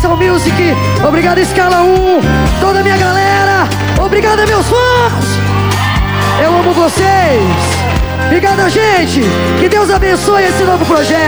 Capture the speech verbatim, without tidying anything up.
Soul Music, obrigado Escala um, toda a minha galera, obrigado meus fãs. Eu amo vocês. Obrigado, gente. Que Deus abençoe esse novo projeto.